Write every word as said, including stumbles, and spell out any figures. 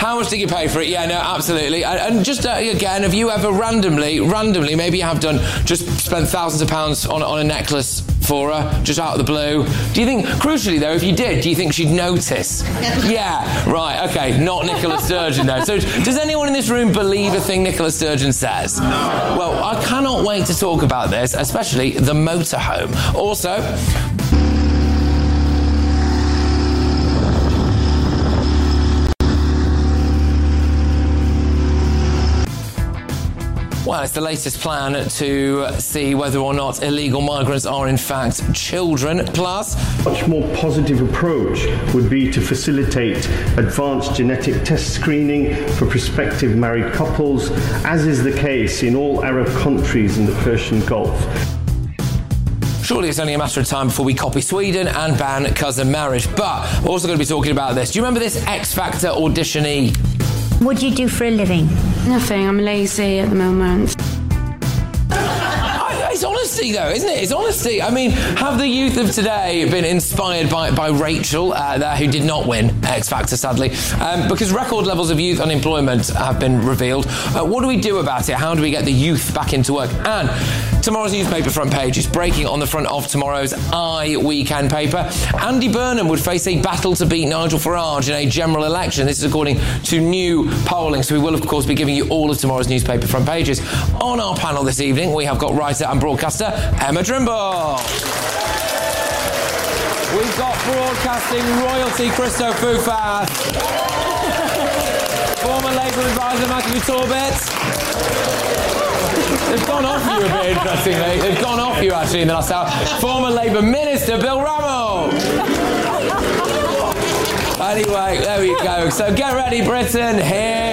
How much did you pay for it? Yeah, no, absolutely. And, and just uh, again, have you ever randomly, randomly, maybe you have done, just spent thousands of pounds on, on a necklace for her, just out of the blue? Do you think, crucially though, if you did, do you think she'd notice? Yeah, right, okay, not Nicola Sturgeon though. So does anyone in this room believe a thing Nicola Sturgeon says? No. Well, I cannot wait to talk about this, especially the motorhome. Also... Well, it's the latest plan to see whether or not illegal migrants are in fact children. Plus, a much more positive approach would be to facilitate advanced genetic test screening for prospective married couples, as is the case in all Arab countries in the Persian Gulf. Surely it's only a matter of time before we copy Sweden and ban cousin marriage. But we're also going to be talking about this. Do you remember this X Factor auditionee? What do you do for a living? Nothing, I'm lazy at the moment. It's honesty, though, isn't it? It's honesty. I mean, have the youth of today been inspired by, by Rachel, uh, there, who did not win X Factor, sadly? Um, because record levels of youth unemployment have been revealed. Uh, what do we do about it? How do we get the youth back into work? And tomorrow's newspaper front page is breaking on the front of tomorrow's I Weekend paper. Andy Burnham would face a battle to beat Nigel Farage in a general election. This is according to new polling. So we will, of course, be giving you all of tomorrow's newspaper front pages. On our panel this evening, we have got writer and broadcaster Emma Trimble. We've got broadcasting royalty Christo Fufas. Former Labour advisor Matthew Torbett. They've gone off you a bit, interestingly. They've gone off you, actually, in the last hour. Former Labour Minister Bill Rammell. Anyway, there we go. So get ready, Britain. Here